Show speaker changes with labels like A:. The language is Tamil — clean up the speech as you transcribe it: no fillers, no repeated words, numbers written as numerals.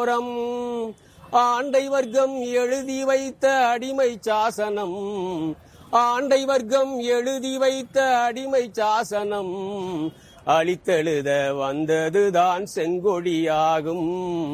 A: கோரம். ஆண்டை வர்க்கம் எழுதி வைத்த அடிமை சாசனம், ஆண்டை வர்க்கம் எழுதி வைத்த அடிமை சாசனம், அழித்தெழுத வந்ததுதான் செங்கொடியாகும்.